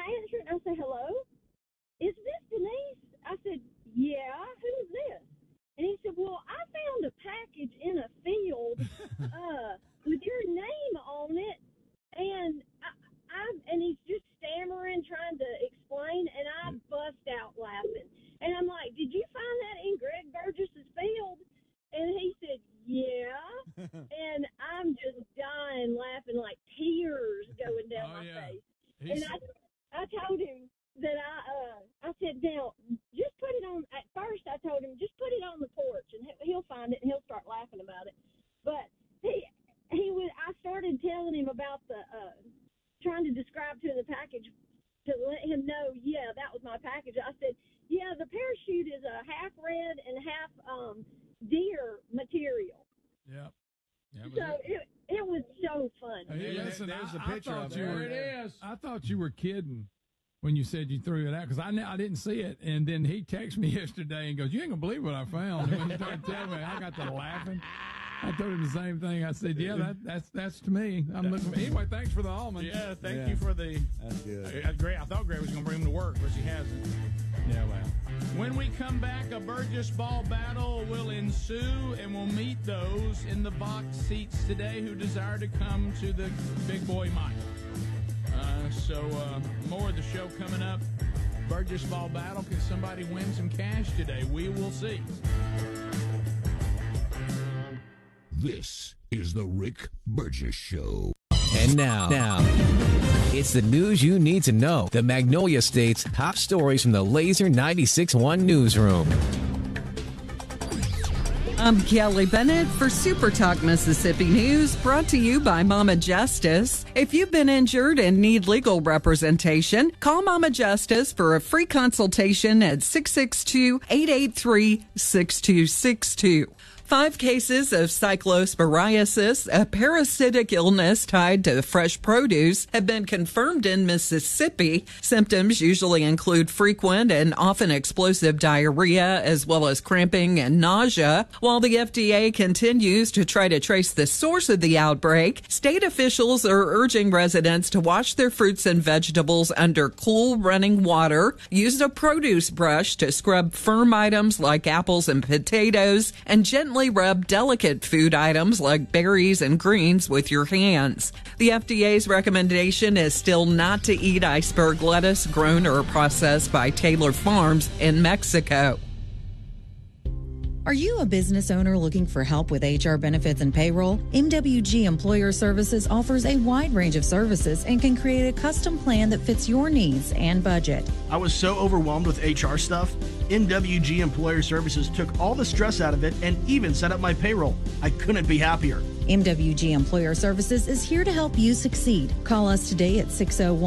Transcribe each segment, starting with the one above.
answer it, and I say, hello? Is this Denise? I said, yeah, who's this? And he said, well, I found a package in a field with your name on it, and and he's just stammering, trying to explain, and I bust out laughing. And I'm like, did you find that in Greg Burgess's field? And he said, yeah. And I'm just dying laughing, like tears going down my face. And I told him that I said, now, just put it on, at first I told him, just put it on the porch, and he'll find it, and he'll start laughing about it. But I started telling him about the, trying to describe to him the package to let him know, yeah, that was my package. I said, yeah, the parachute is a half red and half deer material. Yep. So it was so fun. Hey, listen, there's a picture of it. There it is. I thought you were kidding when you said you threw it out, because I didn't see it. And then he texted me yesterday and goes, you ain't going to believe what I found. And when he started telling me, I got to laughing. I told him the same thing. I said, yeah, that's to me. I'm looking. Anyway, thanks for the almond. Yeah, thank you for the. That's good. Great. I thought Greg was going to bring him to work, but he hasn't. Yeah, well. When we come back, a Burgess ball battle will ensue, and we'll meet those in the box seats today who desire to come to the Big Boy Mike. So more of the show coming up. Burgess ball battle. Can somebody win some cash today? We will see. This is the Rick Burgess Show. And now, it's the news you need to know. The Magnolia State's top stories from the Laser 96.1 newsroom. I'm Kelly Bennett for Super Talk Mississippi News, brought to you by Mama Justice. If you've been injured and need legal representation, call Mama Justice for a free consultation at 662-883-6262. 5 cases of cyclosporiasis, a parasitic illness tied to fresh produce, have been confirmed in Mississippi. Symptoms usually include frequent and often explosive diarrhea, as well as cramping and nausea. While the FDA continues to try to trace the source of the outbreak, state officials are urging residents to wash their fruits and vegetables under cool running water, use a produce brush to scrub firm items like apples and potatoes, and gently rub delicate food items like berries and greens with your hands. The FDA's recommendation is still not to eat iceberg lettuce grown or processed by Taylor Farms in Mexico. Are you a business owner looking for help with HR benefits and payroll? MWG Employer Services offers a wide range of services and can create a custom plan that fits your needs and budget. I was so overwhelmed with HR stuff. MWG Employer Services took all the stress out of it and even set up my payroll. I couldn't be happier. MWG Employer Services is here to help you succeed. Call us today at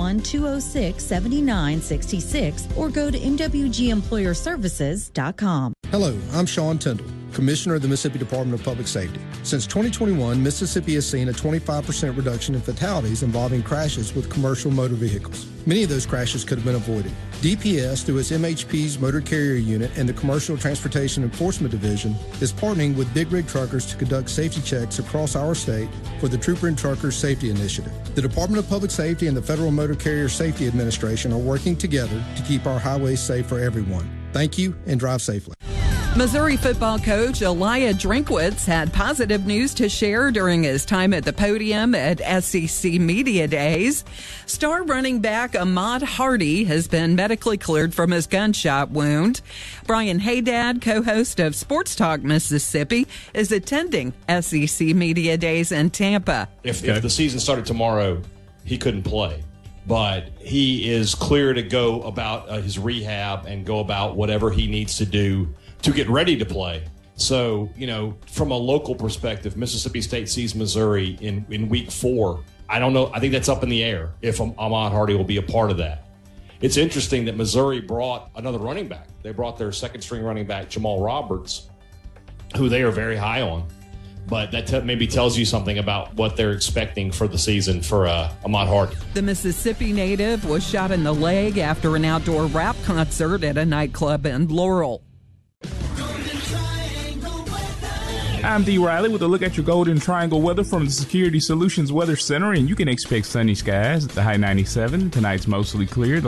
601-206-7966 or go to MWGEmployerServices.com. Hello, I'm Sean Tyndall, Commissioner of the Mississippi Department of Public Safety. Since 2021, Mississippi has seen a 25% reduction in fatalities involving crashes with commercial motor vehicles. Many of those crashes could have been avoided. DPS, through its MHP's Motor Carrier Unit and the Commercial Transportation Enforcement Division, is partnering with Big Rig Truckers to conduct safety checks across our state for the Trooper and Truckers Safety Initiative. The Department of Public Safety and the Federal Motor Carrier Safety Administration are working together to keep our highways safe for everyone. Thank you, and drive safely. Missouri football coach Elia Drinkwitz had positive news to share during his time at the podium at SEC Media Days. Star running back Ahmad Hardy has been medically cleared from his gunshot wound. Brian Haydad, co-host of Sports Talk Mississippi, is attending SEC Media Days in Tampa. If the season started tomorrow, he couldn't play. But he is clear to go about his rehab and go about whatever he needs to do to get ready to play. So, from a local perspective, Mississippi State sees Missouri in week 4. I don't know. I think that's up in the air if Ahmad Hardy will be a part of that. It's interesting that Missouri brought another running back. They brought their second-string running back, Jamal Roberts, who they are very high on. But that maybe tells you something about what they're expecting for the season for Ahmad Hardy. The Mississippi native was shot in the leg after an outdoor rap concert at a nightclub in Laurel. I'm D. Riley with a look at your Golden Triangle weather from the Security Solutions Weather Center, and you can expect sunny skies at the high 97. Tonight's mostly clear.